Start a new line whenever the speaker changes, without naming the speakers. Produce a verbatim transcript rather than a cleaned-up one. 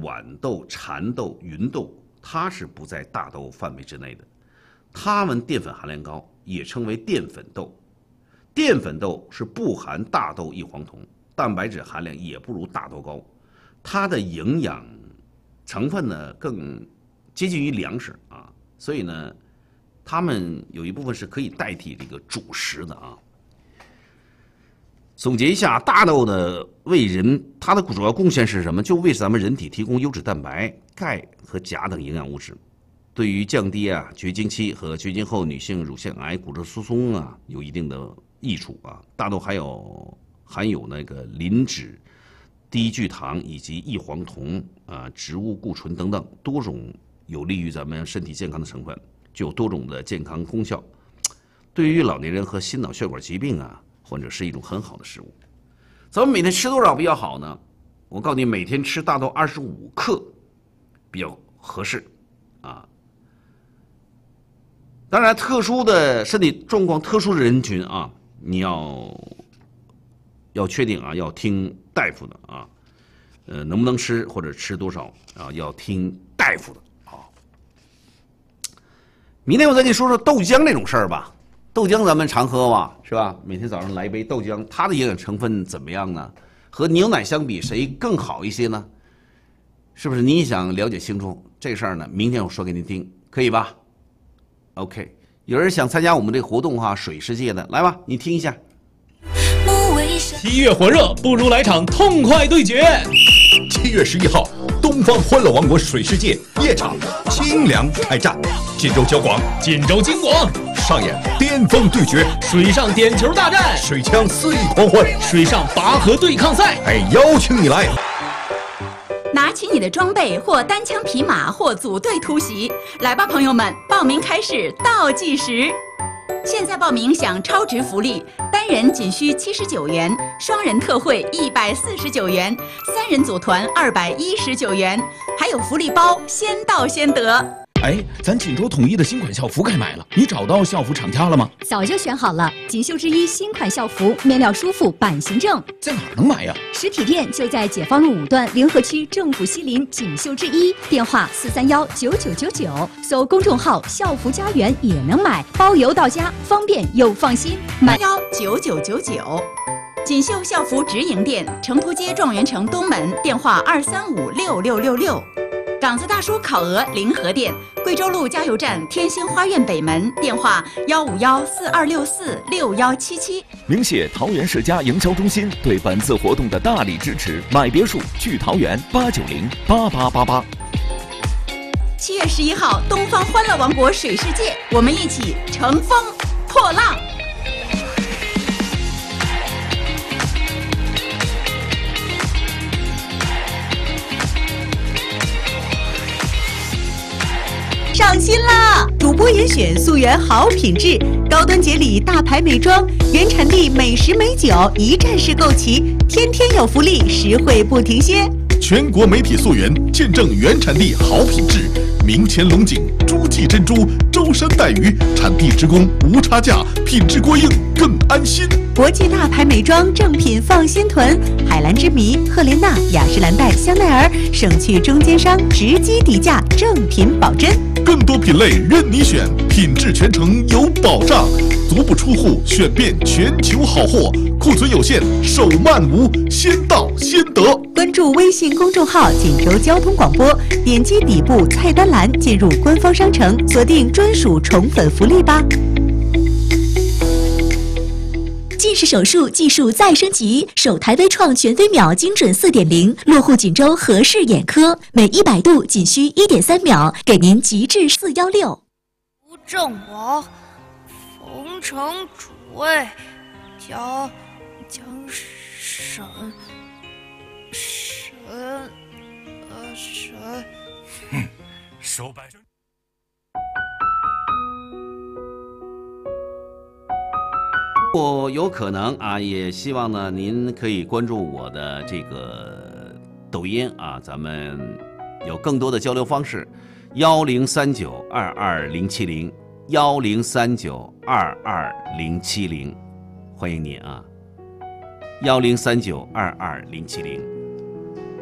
豌豆、蚕豆、芸豆，它是不在大豆范围之内的。它们淀粉含量高，也称为淀粉豆。淀粉豆是不含大豆异黄酮，蛋白质含量也不如大豆高，它的营养成分呢更接近于粮食啊，所以呢，它们有一部分是可以代替这个主食的啊。总结一下，大豆呢为人它的主要贡献是什么？就为咱们人体提供优质蛋白、钙和钾等营养物质，对于降低啊绝经期和绝经后女性乳腺癌、骨质疏松啊有一定的益处啊。大豆还有含有那个磷脂、低聚糖以及异黄酮啊、植物固醇等等多种有利于咱们身体健康的成分，具有多种的健康功效。对于老年人和心脑血管疾病啊患者是一种很好的食物。咱们每天吃多少比较好呢？我告诉你，每天吃大豆二十五克比较合适啊。当然，特殊的身体状况、特殊的人群啊，你要要确定啊，要听大夫的啊。呃，能不能吃或者吃多少啊，要听大夫的啊。明天我再跟你说说豆浆这种事儿吧。豆浆咱们常喝吧，是吧？每天早上来一杯豆浆，它的营养成分怎么样呢？和牛奶相比，谁更好一些呢？是不是？你想了解清楚这事儿呢？明天我说给你听，可以吧 ？OK， 有人想参加我们这个活动哈，水世界的，来吧，你听一下。
七月火热，不如来场痛快对决。
七月十一号，东方欢乐王国水世界夜场清凉开战，锦州交广、
锦州金广
上演巅峰对决，
水上点球大战，
水枪肆意狂欢，
水上拔河对抗赛。
哎，邀请你来！
拿起你的装备，或单枪匹马，或组队突袭，来吧，朋友们！报名开始倒计时。现在报名享超值福利，单人仅需七十九元，双人特惠一百四十九元，三人组团二百一十九元，还有福利包，先到先得。
哎，咱锦州统一的新款校服该买了，你找到校服厂家了吗？
早就选好了，锦绣之一新款校服，面料舒服，版型正。
在哪儿能买呀？
实体店就在解放路五段联合区政府西邻锦绣之一，电话四三幺九九九九，搜公众号校服家园也能买，包邮到家，方便又放心。
买幺九九九九。锦绣校服直营店，城途街状元城东门，电话二三五六六六六。港子大叔烤鹅临河店，贵州路加油站天星花苑北门，电话幺五幺四二六四六幺七七。
鸣谢桃园世家营销中心对本次活动的大力支持，买别墅去桃园八九零八八八八。
七月十一号，东方欢乐王国水世界，我们一起乘风破浪。上新啦！主播严选溯源好品质，高端节礼大牌美妆，原产地美食美酒，一站式购齐，天天有福利，实惠不停歇。
全国媒体溯源，见证原产地好品质。明前龙井、诸暨珍珠、舟山带鱼，产地直供，无差价，品质过硬更安心。
国际大牌美妆正品放心囤，海蓝之谜、赫莲娜、雅诗兰黛、香奈儿，省去中间商，直击底价，正品保真。
更多品类任你选，品质全程有保障，足不出户选遍全球好货，库存有限，手慢无，先到先得。
关注微信公众号锦州交通广播，点击底部菜单栏进入官方商城，锁定专属宠粉福利吧。
近视手术技术再升级，首台微创全飞秒精准 四点零 落户锦州和氏眼科，每一百度仅需 一点三秒，给您极致四一六。
吴正王，冯城主位，江江神神呃神，
哼，手摆正。
我有可能啊，也希望呢，您可以关注我的这个抖音啊，咱们有更多的交流方式，幺零三九二二零七零，幺零三九二二零七零，欢迎您啊，幺零三九二二零七零。